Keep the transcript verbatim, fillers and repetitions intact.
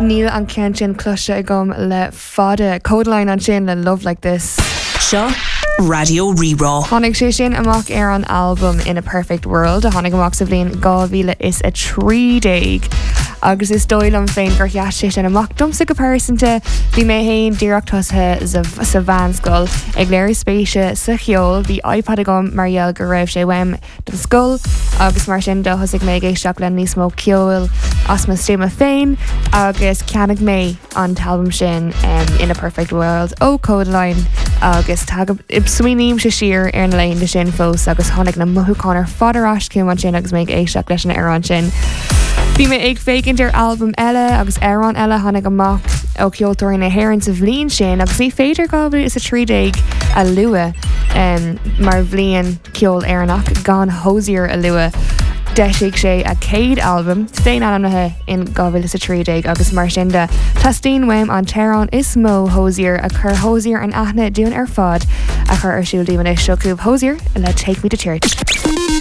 Níl an cean sin cloise i gom le fada Codeline an sin le Love Like This. Seo Radio Rerá. Tháinig sé sin amach ar an album In a Perfect World a tháinig amach sa bblion two thousand is a trídéag. Agus is dóil an féin gur cheas sé sin amach domsa go pásanta bhí mé haon díreachtathe sa bhanscoil ag léir spéise sa cheol bhí iPad agam margheall go raibh sé weim don scoil agus mar sin dochas ag mé géisteach le níos mó ceol as ma stéma féin agus ceannig mé an talbum sin um, In a Perfect World ó Codeline agus tag swinníim sé siar ar na leon de sin fós agus tháinig na mothúcáin ar fadarás ciúm an sin agus méid éisteach leis an ar an sin. Bhí mé ag fécinn ar album eile agus ar an eile tháinig amach ó ceoltóirí na hhéireann sa bhliain sin agus bhí féidir gábhú is a trídéag a lua um, mar bhliain ceol airnach gan Hozier a lua. Deisiigh sé a céad album féin anamnathe in gábhfuil is a trídéag agus mar sin de tastíon weim an Tearán is mó Hozier a chur Hozier an aithne dún ar fad a chur ar siúldaí man is seocúb Hozier le Take Me to Church.